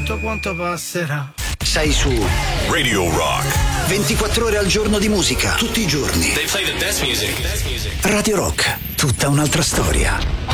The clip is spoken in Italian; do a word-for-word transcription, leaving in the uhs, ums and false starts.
tutto quanto passerà. Sei su Radio Rock. ventiquattro ore al giorno di musica, tutti i giorni. They play the best music. Radio Rock, tutta un'altra storia.